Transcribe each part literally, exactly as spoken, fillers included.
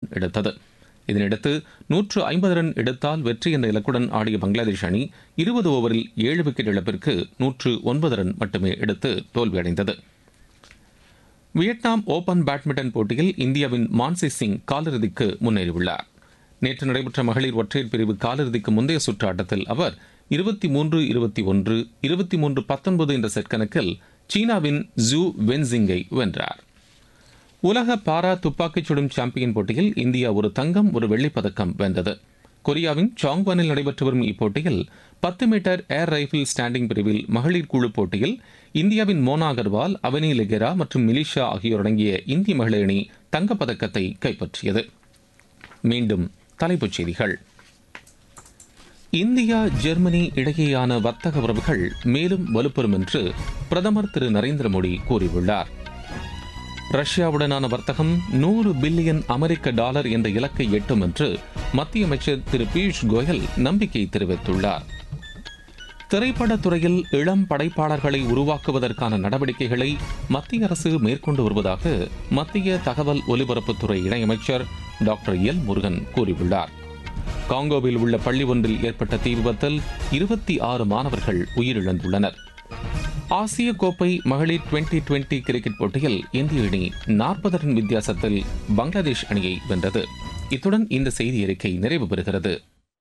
எடுத்தது. இதனையடுத்து நூற்று ஐம்பது ரன் எடுத்தால் வெற்றி என்ற இலக்குடன் ஆடிய பங்களாதேஷ் அணி இருபது ஓவரில் ஏழு விக்கெட் இழப்பிற்கு நூற்று ஒன்பது ரன் மட்டுமே எடுத்து தோல்வியடைந்தது. வியட்நாம் ஓபன் பேட்மிண்டன் போட்டியில் இந்தியாவின் மான்சி சிங் காலிறுதிக்கு முன்னேறியுள்ளார். நேற்று நடைபெற்ற மகளிர் ஒற்றையர் பிரிவு காலிறுதிக்கு முந்தைய சுற்று ஆட்டத்தில் அவர் இருபத்தி மூன்று இருபத்தி ஒன்று இருபத்தி மூன்று பத்தொன்பது என்ற செட் கணக்கில் சீனாவின் ஜூ வென்சிங்கை வென்றார். உலக பாரா துப்பாக்கிச் சுடும் சாம்பியன் போட்டியில் இந்தியா ஒரு தங்கம் ஒரு வெள்ளிப் பதக்கம் வென்றது. கொரியாவின் சாங்வானில் நடைபெற்று வரும் இப்போட்டியில் பத்து மீட்டர் ஏர் ரைபிள் ஸ்டாண்டிங் பிரிவில் மகளிர் குழு போட்டியில் இந்தியாவின் மோனா அகர்வால், அவனி லெகெரா மற்றும் மிலிஷா ஆகியோர் அடங்கிய இந்திய மகளிர் அணி தங்கப்பதக்கத்தை கைப்பற்றியது. மீண்டும் தலைப்புச் செய்திகள். இந்தியா ஜெர்மனி இடையேயான வர்த்தக உறவுகள் மேலும் வலுப்பெறும் என்று பிரதமர் திரு நரேந்திர மோடி கூறியுள்ளார். ரஷ்யாவுடனான வர்த்தகம் நூறு பில்லியன் அமெரிக்க டாலர் என்ற இலக்கை எட்டும் என்று மத்திய அமைச்சர் திரு பியூஷ் கோயல் நம்பிக்கை தெரிவித்துள்ளார். திரைப்படத் துறையில் இளம் படைப்பாளர்களை உருவாக்குவதற்கான நடவடிக்கைகளை மத்திய அரசு மேற்கொண்டு வருவதாக மத்திய தகவல் ஒலிபரப்புத்துறை இணையமைச்சர் டாக்டர் எல் முருகன் கூறியுள்ளார். காங்கோவில் உள்ள பள்ளி ஒன்றில் ஏற்பட்ட தீ விபத்தில் இருபத்தி ஆறு மாணவர்கள் உயிரிழந்துள்ளனர். ஆசிய கோப்பை மகளிர் டுவெண்டி டுவெண்டி கிரிக்கெட் போட்டியில் இந்திய அணி நாற்பது ரன் வித்தியாசத்தில் பங்களாதேஷ் அணியை வென்றது. இத்துடன் இந்த செய்தி அறிக்கை நிறைவு பெறுகிறது.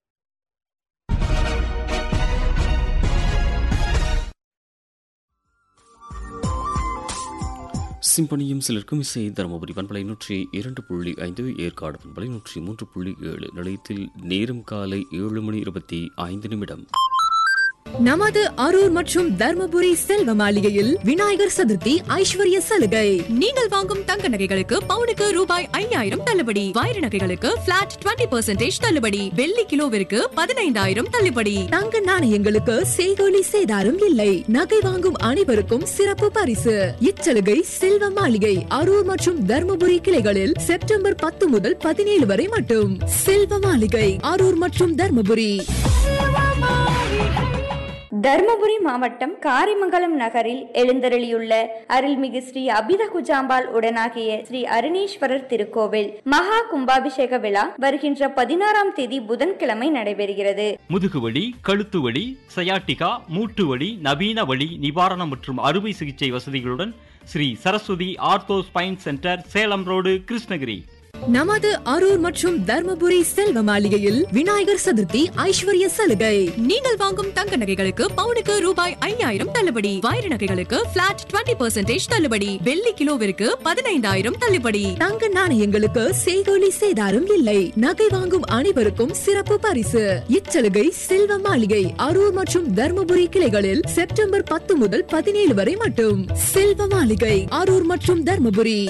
சிம்பனியும் சிலருக்கும் இசை தருமபுரி பண்பலை நூற்றி இரண்டு புள்ளி ஐந்து, ஏற்காடு பண்பலை நூற்றி மூன்று புள்ளி ஏழு. நிலையத்தில் நேரம் காலை ஏழு மணி இருபத்தி ஐந்து நிமிடம். நமது அரூர் மற்றும் தர்மபுரி செல்வ மாளிகையில் விநாயகர் சதுர்த்தி ஐஸ்வர்ய சலுகை. நீங்கள் வாங்கும் தங்க நகைகளுக்கு பவுனுக்கு ரூபாய் ஐயாயிரம் தள்ளுபடி, வைர நகைகளுக்கு பிளாட் இருபது பர்சன்டேஜ் தள்ளுபடி, வெள்ளி கிலோவிற்கு பதினைந்தாயிரம் தள்ளுபடி, தங்க நாணயங்களுக்கு செய்கூலி சேதாரம் இல்லை. நகை வாங்கும் அனைவருக்கும் சிறப்பு பரிசு. இச்சலுகை செல்வ மாளிகை அரூர் மற்றும் தர்மபுரி கிளைகளில் செப்டம்பர் பத்து முதல் பதினேழு வரை மட்டும். செல்வ மாளிகை அரூர் மற்றும் தர்மபுரி. தர்மபுரி மாவட்டம் காரிமங்கலம் நகரில் எழுந்தருளியுள்ள அருள்மிகு ஸ்ரீ அபித குஜாம்பாள் உடனாகிய ஸ்ரீ அருணீஸ்வரர் திருக்கோவில் மகா கும்பாபிஷேக விழா வருகின்ற பதினாறாம் தேதி புதன்கிழமை நடைபெறுகிறது. முதுகுவலி, கழுத்துவலி, சயாட்டிகா, மூட்டுவலி, நவீன வலி நிவாரணம் மற்றும் அறுவை சிகிச்சை வசதிகளுடன் Sri Saraswati ortho spine centre, Salem road, Krishnagiri. நமது அரூர் மற்றும் தர்மபுரி செல்வ மாளிகையில் விநாயகர் சதுர்த்தி ஐஸ்வர்ய சலுகை. நீங்கள் வாங்கும் தங்க நகைகளுக்கு பவுனுக்கு ரூபாய் ஐயாயிரம் தள்ளுபடி, வைர நகைகளுக்கு பிளாட் இருபது பர்சன்டேஜ் தள்ளுபடி, வெள்ளி கிலோவிற்கு பதினைந்தாயிரம் தள்ளுபடி, தங்க நாணயங்களுக்கு செய்கூலி சேதாரம் இல்லை. நகை வாங்கும் அனைவருக்கும் சிறப்பு பரிசு. இச்சலுகை செல்வ மாளிகை அரூர் மற்றும் தர்மபுரி கிளைகளில் செப்டம்பர் பத்து முதல் பதினேழு வரை மட்டும். செல்வ மாளிகை அரூர் மற்றும் தர்மபுரி.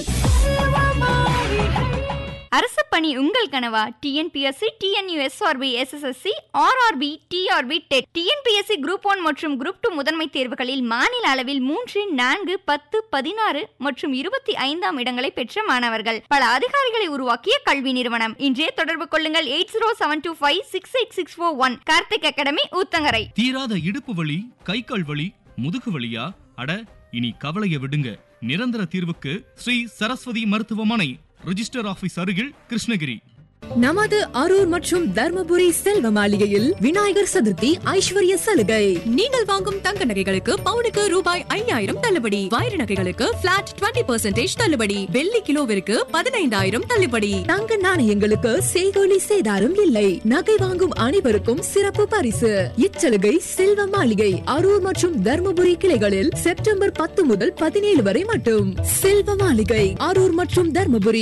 அரசு பணி உங்கள் கனவா? TNPSC, TNUSRB, SSSC, RRB, TRP, dead, TNPSC group one மற்றும் குரூப் டூ முதன்மை தேர்வுகளில் மாநில அளவில் மூன்று, நான்கு, பத்து, பதினாறு மற்றும் இருபத்தி ஐந்தாம் இடங்களை பெற்ற மாணவர்கள். பல அதிகாரிகளை உருவாக்கிய கல்வி நிறுவனம். இன்றே தொடர்பு கொள்ளுங்கள். Eight zero seven two five six eight six four one. Karthik academy, Uthangarai. தீராத இடுப்பு வலி, கை கால் வலி, முதுகு வலியா? அட, இனி கவலைய விடுங்க. நிரந்தர தீர்வுக்கு ஸ்ரீ சரஸ்வதி மருத்துவமனை, ரிஜிஸ்டர் ஆபீஸ் அருகில், கிருஷ்ணகிரி. நமது அரூர் மற்றும் தர்மபுரி செல்வ மாளிகையில் விநாயகர் சதுர்த்தி ஐஸ்வர்ய சலுகை. நீங்கள் வாங்கும் தங்க நகைகளுக்கு பவுனுக்கு ரூபாய் ஐயாயிரம் தள்ளுபடி, வைர நகைகளுக்கு பிளாட் இருபது பர்சன்டேஜ் தள்ளுபடி, வெள்ளி கிலோவிற்கு பதினைந்தாயிரம் தள்ளுபடி, தங்க நாணயங்களுக்கு செய்கூலி சேதாரம் இல்லை. நகை வாங்கும் அனைவருக்கும் சிறப்பு பரிசு. இச்சலுகை செல்வ மாளிகை அரூர் மற்றும் தர்மபுரி கிளைகளில் செப்டம்பர் பத்து முதல் பதினேழு வரை மட்டும். செல்வ மாளிகை அரூர் மற்றும் தர்மபுரி.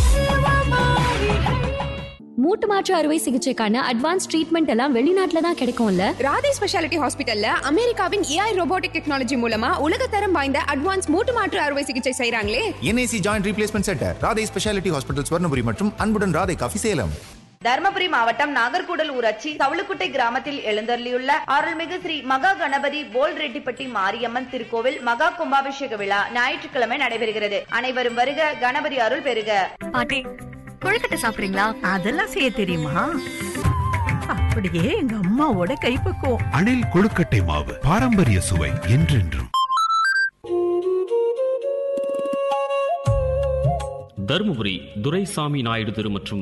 மூட்டு மாற்று அறுவை சிகிச்சைக்கான அட்வான்ஸ் ட்ரீட்மெண்ட் எல்லாம் வெளிநாட்டுல தான் கிடைக்கும்ல. ராதே ஸ்பெஷாலிட்டி ஹாஸ்பிட்டல்ல அமெரிக்காவின் ஏஐ ரோபோட்டிக் டெக்னாலஜி மூலமா உலகத்தரம் வாய்ந்த அட்வான்ஸ் மூட்டு மாற்று அறுவை சிகிச்சை செய்றாங்களே. NIC joint replacement centre, Radhe speciality hospital, Swarnapuri மற்றும் அன்புடன் ராதே காஃபி, சேலம். தர்மபுரி மாவட்டம் நாகர்கூடல் ஊராட்சி தவளுக்குட்டை கிராமத்தில் எழுந்தருளியுள்ள அருள்மிகு ஸ்ரீ மகா கணபதி போல் ரெட்டிப்பட்டி மாரியம்மன் திருக்கோவில் மகா கும்பாபிஷேக விழா ஞாயிற்றுக்கிழமை நடைபெறுகிறது. அனைவரும் வருக, கணபதி அருள் பெறுக. பாட்டி, கொழுக்கட்டை சாப்பிடுறீங்களா? அதெல்லாம் செய்ய தெரியுமா? அப்படியே எங்க அம்மாவோட கைப்பக்குவம். அணில் கொழுக்கட்டை மாவு, பாரம்பரிய சுவை என்றென்றும். தருமபுரி துரைசாமி நாயுடு தெரு மற்றும்